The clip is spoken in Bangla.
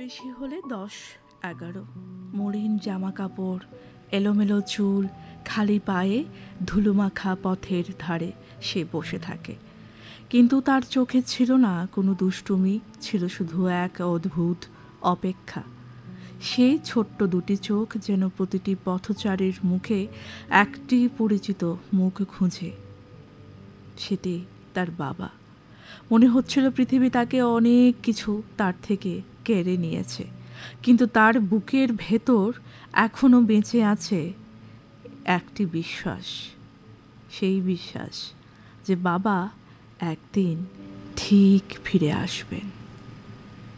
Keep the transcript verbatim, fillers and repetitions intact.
বেশি হলে দশ এগারো। মলিন জামা কাপড়, এলোমেলো চুল, খালি পায়ে ধুলোমাখা পথের ধারে সে বসে থাকে। কিন্তু তার চোখে ছিল না কোনো দুষ্টুমি, ছিল শুধু এক অদ্ভুত অপেক্ষা। সেই ছোট্ট দুটি চোখ যেন প্রতিটি পথচারীর মুখে একটি পরিচিত মুখ খুঁজে। সেটি তার বাবা। মনে হচ্ছিল পৃথিবী তাকে অনেক কিছু তার থেকে কেড়ে নিয়েছে, কিন্তু তার বুকের ভেতর এখনো বেঁচে আছে একটি বিশ্বাস, সেই বিশ্বাস যে বাবা একদিন ঠিক ফিরে আসবেন।